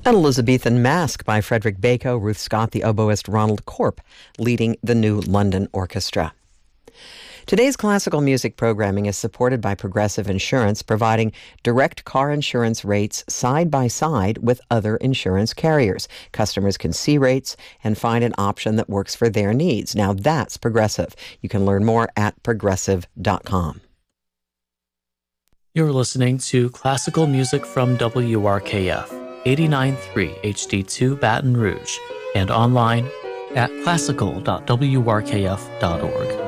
An Elizabethan Masque by Frederick Bacon, Ruth Scott, the oboist Ronald Corp, leading the New London Orchestra. Today's classical music programming is supported by Progressive Insurance, providing direct car insurance rates side by side with other insurance carriers. Customers can see rates and find an option that works for their needs. Now that's Progressive. You can learn more at progressive.com. You're listening to classical music from WRKF, 89.3 HD2 Baton Rouge, and online at classical.wrkf.org.